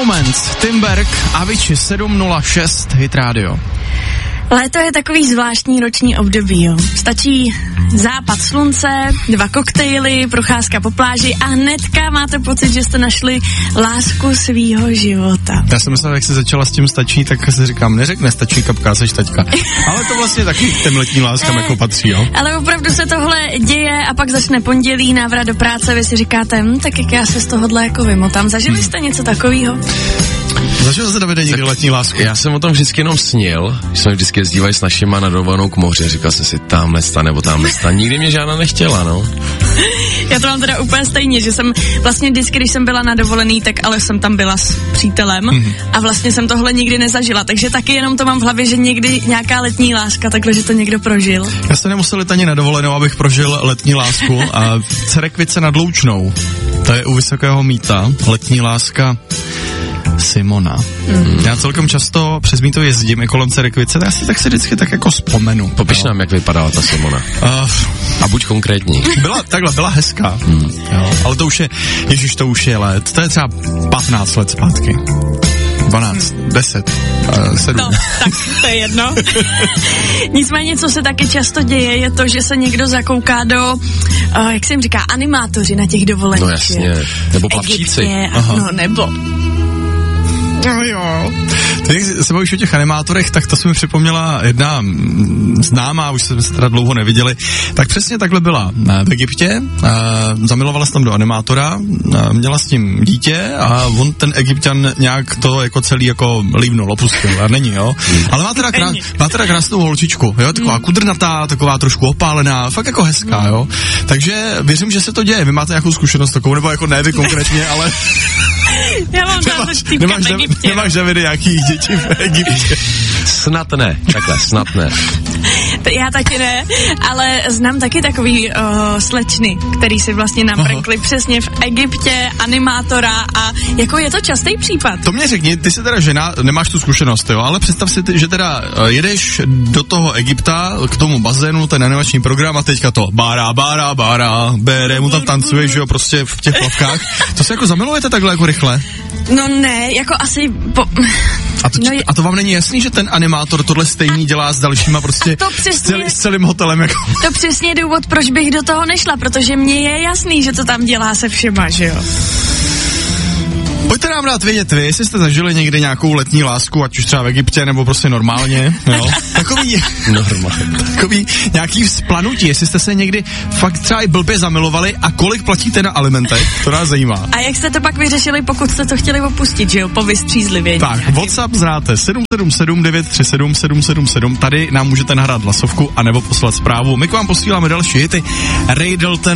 Moments, Timberg, Avicii 706, Hit Radio. Léto je takový zvláštní roční období, jo. Stačí západ slunce, 2 koktejly, procházka po pláži a hnedka máte pocit, že jste našli lásku svýho života. Já jsem myslel, jak se začala s tím stačí, tak si říkám, neřekne stačí kapka, seš taťka. Ale to vlastně taky těm letním láskám jako patří, jo. Ale opravdu se tohle děje a pak začne pondělí, návrat do práce, vy si říkáte, tak jak já se z tohohle jako vymotám. Zažili jste něco takového? Zažil jste, Davide, někdy letní lásku? Já jsem o tom vždycky jenom snil, že jsme vždycky jezdívali s našima na dovolenou k moři, říkal jsem si tamhle sta nebo tamhle sta, nikdy mě žádná nechtěla, no. Já to mám teda úplně stejně, že jsem vlastně vždycky, když jsem byla na dovolený, tak ale jsem tam byla s přítelem a vlastně jsem tohle nikdy nezažila, takže taky jenom to mám v hlavě, že někdy nějaká letní láska, takhle, že to někdo prožil. Já jsem nemusel jít ani na dovolenou, abych prožil letní lásku a Cerekvice nad Loučnou, to je u Vysokého Mýta, letní láska Simona. Já celkem často přes Mýto jezdím i kolem Cerekvice, tak si vždycky tak jako vzpomenu. Popiš nám, jak vypadala ta Simona. A buď konkrétní. Byla hezká, jo, ale to už je let, to je třeba 15 let zpátky. 12, 10, 7. No, tak to je jedno. Nicméně, co se taky často děje, je to, že se někdo zakouká do, jak se jim říká, animátoři na těch dovolených. No jasně, nebo plavčíci. No nebo. No jo. Ty, jak se bavíš o těch animátorech, tak to se mi připomněla jedna známá, už jsme se teda dlouho neviděli, tak přesně takhle byla v Egyptě, zamilovala se tam do animátora, měla s tím dítě a on ten Egypťan nějak to jako celý jako lívnul, opustil a není, jo. Ale má teda krásnou holčičku, jo, taková kudrnatá, taková trošku opálená, fakt jako hezká, jo. Takže věřím, že se to děje. Vy máte nějakou zkušenost takovou, nebo jako ne vy konkrétně, ale já mám týpka v Egyptě. Nemáš, Davide, nějaký děti v Egyptě? Snad ne, takhle. Já taky ne, ale znám taky takový slečny, který si vlastně naprkli přesně v Egyptě, animátora a jako je to častý případ. To mě řekni, ty jsi teda žena, nemáš tu zkušenost, jo, ale představ si, že teda jedeš do toho Egypta, k tomu bazénu, ten animační program a teďka to bára, bere, mu tam tancuješ, jo, prostě v těch plavkách. To se jako zamilujete takhle jako rychle? No ne, jako asi A to vám není jasný, že ten animátor tohle stejný dělá s dalšíma prostě s celým hotelem jako? To přesně je důvod, proč bych do toho nešla, protože mně je jasný, že to tam dělá se všema, že jo. Pojďte nám dát vědět vy, jestli jste zažili někdy nějakou letní lásku, ať už třeba v Egyptě, nebo prostě normálně, jo. Takový nějaký vzplanutí, jestli jste se někdy fakt třeba i blbě zamilovali a kolik platíte na alimentech, to nás zajímá. A jak jste to pak vyřešili, pokud jste to chtěli opustit, že jo, po vystřízlivění. Tak, nějakým. WhatsApp znáte 777 937 777, tady nám můžete nahrát hlasovku, anebo poslat zprávu. My k vám posíláme další hity. Ray Dalton